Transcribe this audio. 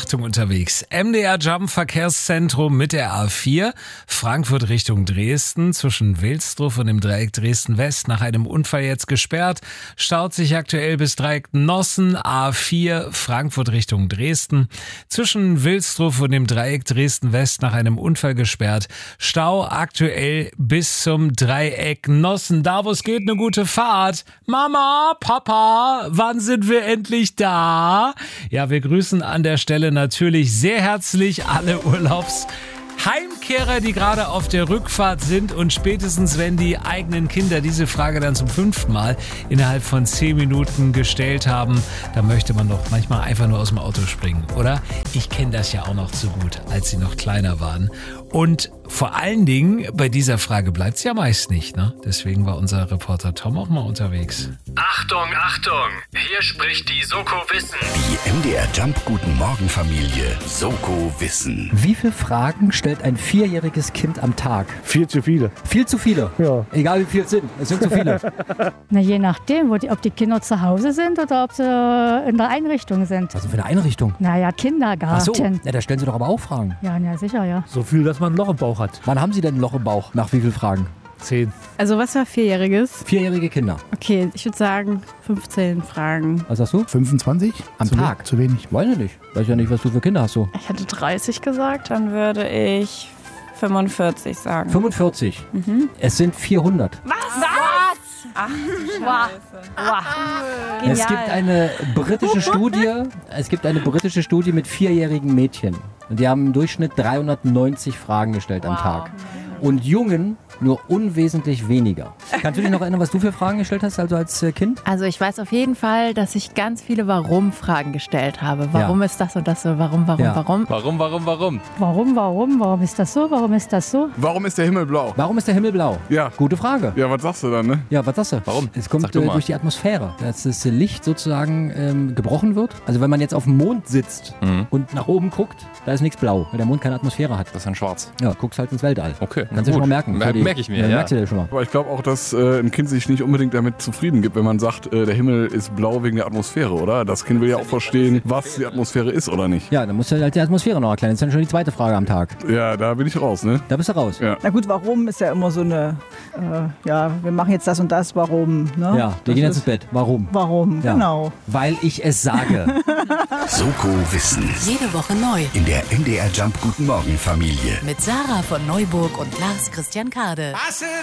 Achtung unterwegs. MDR Jump Verkehrszentrum mit der A4. Frankfurt Richtung Dresden. Zwischen Wilsdruff und dem Dreieck Dresden West nach einem Unfall jetzt gesperrt. Staut sich aktuell bis Dreieck Nossen. A4 Frankfurt Richtung Dresden. Zwischen Wilsdruff und dem Dreieck Dresden West nach einem Unfall gesperrt. Stau aktuell bis zum Dreieck Nossen. Da wo es geht, eine gute Fahrt. Mama, Papa, wann sind wir endlich da? Ja, wir grüßen an der Stelle natürlich sehr herzlich alle Urlaubsheimkehrer, die gerade auf der Rückfahrt sind, und spätestens wenn die eigenen Kinder diese Frage dann zum 5. Mal innerhalb von 10 Minuten gestellt haben, dann möchte man doch manchmal einfach nur aus dem Auto springen, oder? Ich kenne das ja auch noch zu gut, als sie noch kleiner waren. Und vor allen Dingen, bei dieser Frage bleibt es ja meist nicht, ne? Deswegen war unser Reporter Tom auch mal unterwegs. Achtung, Achtung! Hier spricht die Soko Wissen. Die MDR Jump Guten Morgen Familie Soko Wissen. Wie viele Fragen stellt ein 4-jähriges Kind am Tag? Viel zu viele. Viel zu viele? Ja. Egal wie viel es sind, es sind zu viele. Na, je nachdem, ob die Kinder zu Hause sind oder ob sie in der Einrichtung sind. Was ist für eine Einrichtung? Naja, Kindergarten. Ach so, ja, da stellen Sie doch aber auch Fragen. Ja, sicher, ja. So viel, dass man ein Loch im Bauch hat. Wann haben Sie denn ein Loch im Bauch? Nach wie vielen Fragen? 10. Also was war 4-Jähriges? 4-jährige Kinder. Okay, ich würde sagen 15 Fragen. Was sagst du? 25? Am Tag? Zu wenig. Weiß ich nicht. Weiß ja nicht, was du für Kinder hast so. Ich hätte 30 gesagt, dann würde ich 45 sagen. 45. Es sind 400. Ach, Es gibt eine britische Studie mit 4-jährigen Mädchen. Und die haben im Durchschnitt 390 Fragen gestellt am Tag. Und Jungen nur unwesentlich weniger. Kannst du dich noch erinnern, was du für Fragen gestellt hast, also als Kind? Also ich weiß auf jeden Fall, dass ich ganz viele Warum-Fragen gestellt habe. Warum ist das und das so? Warum? Ja. Warum? Warum ist das so? Warum ist das so? Warum ist der Himmel blau? Warum ist der Himmel blau? Ja. Gute Frage. Ja, was sagst du dann, ne? Ja, was sagst du? Warum? Es kommt Sag du mal. durch die Atmosphäre, dass das Licht sozusagen gebrochen wird. Also wenn man jetzt auf dem Mond sitzt und nach oben guckt, da ist nichts blau, weil der Mond keine Atmosphäre hat. Das ist dann schwarz. Ja, guckst halt ins Weltall. Okay, Kannst du schon mal merken. Merke ich mir, ja. Merkst du dir schon mal. Aber ich glaube auch, dass ein Kind sich nicht unbedingt damit zufrieden gibt, wenn man sagt, der Himmel ist blau wegen der Atmosphäre, oder? Das Kind will ja auch verstehen, was die Atmosphäre ist, oder nicht? Ja, dann musst du halt die Atmosphäre noch erklären. Das ist dann schon die zweite Frage am Tag. Ja, da bin ich raus, ne? Da bist du raus. Ja. Na gut, warum ist ja immer so eine, wir machen jetzt das und das, warum? Ne? Ja, wir gehen jetzt ins Bett. Warum? Warum, Ja. genau. Weil ich es sage. Soko Wissen. Jede Woche neu. In der MDR Jump Guten Morgen Familie. Mit Sarah von Neuburg und Lars Christian Kade.